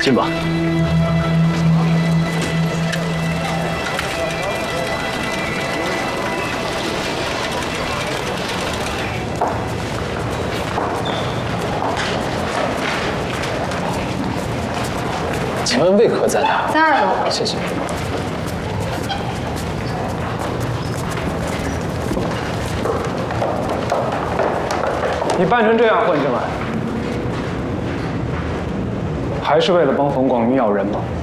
进吧。请问魏科在哪？ 在2楼。 谢谢。 你扮成这样混进来，还是为了帮冯广云要人吗？